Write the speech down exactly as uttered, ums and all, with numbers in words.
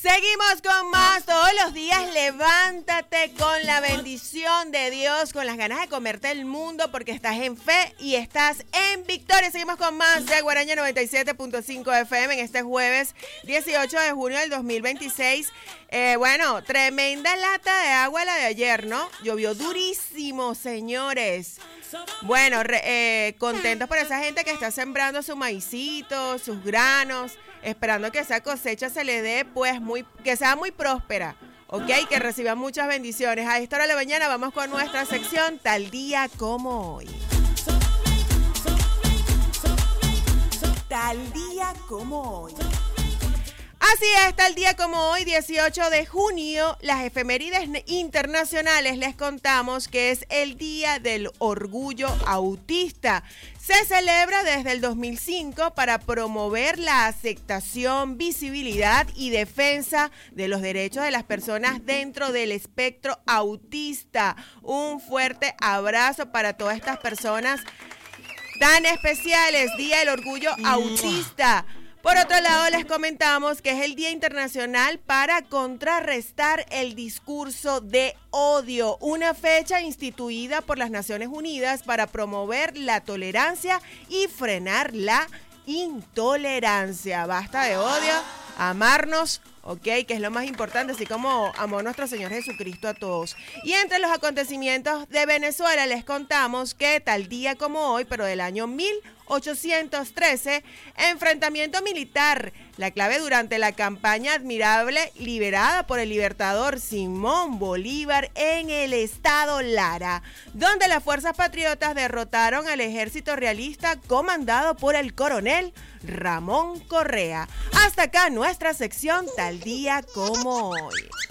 Seguimos con más. Todos los días levántate con la bendición de Dios, con las ganas de comerte el mundo, porque estás en fe y estás en victoria. Seguimos con más de Guaraña noventa y siete punto cinco F M en este jueves dieciocho de junio del dos mil veintiséis. Eh, bueno, tremenda lata de agua la de ayer, ¿no? Llovió durísimo, señores. Bueno, re, eh, contentos por esa gente que está sembrando su maicito, sus granos, esperando que esa cosecha se le dé, pues, muy, que sea muy próspera, ¿ok? Que reciban muchas bendiciones. A esta hora de la mañana vamos con nuestra sección Tal Día Como Hoy. Tal Día Como Hoy. Así es, tal día como hoy, dieciocho de junio, las efemérides internacionales les contamos que es el Día del Orgullo Autista. Se celebra desde el dos mil cinco para promover la aceptación, visibilidad y defensa de los derechos de las personas dentro del espectro autista. Un fuerte abrazo para todas estas personas tan especiales. Día del Orgullo Autista. Por otro lado, les comentamos que es el Día Internacional para contrarrestar el discurso de odio, una fecha instituida por las Naciones Unidas para promover la tolerancia y frenar la intolerancia. Basta de odio, amarnos, ok, que es lo más importante, así como amó nuestro Señor Jesucristo a todos. Y entre los acontecimientos de Venezuela les contamos que tal día como hoy, pero del año mil ochocientos trece, enfrentamiento militar, la clave durante la campaña admirable liberada por el libertador Simón Bolívar en el estado Lara, donde las fuerzas patriotas derrotaron al ejército realista comandado por el coronel Ramón Correa. Hasta acá nuestra sección Tal Día Como Hoy.